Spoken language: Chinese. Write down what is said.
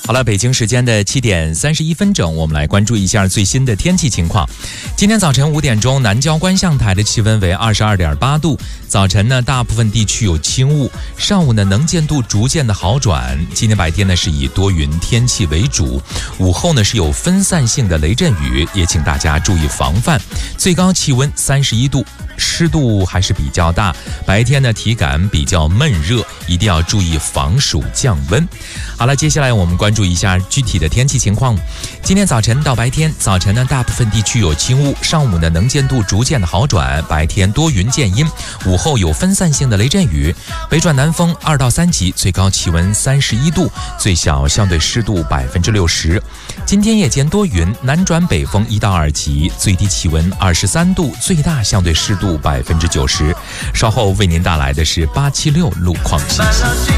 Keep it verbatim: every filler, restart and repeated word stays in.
好了，北京时间的七点三十一分整，我们来关注一下最新的天气情况。今天早晨五点钟，南郊观象台的气温为二十二点八度。早晨呢，大部分地区有轻雾，上午呢能见度逐渐的好转。今天白天呢是以多云天气为主，午后呢是有分散性的雷阵雨，也请大家注意防范。最高气温三十一度。湿度还是比较大，白天呢体感比较闷热，一定要注意防暑降温。好了，接下来我们关注一下具体的天气情况。今天早晨到白天，早晨呢大部分地区有轻雾，上午呢能见度逐渐的好转，白天多云见阴，午后有分散性的雷阵雨，北转南风二到三级，最高气温三十一度，最小相对湿度百分之六十。今天夜间多云，南转北风一到二级，最低气温二十三度，最大相对湿度百分之九十。稍后为您带来的是八七六路况信息。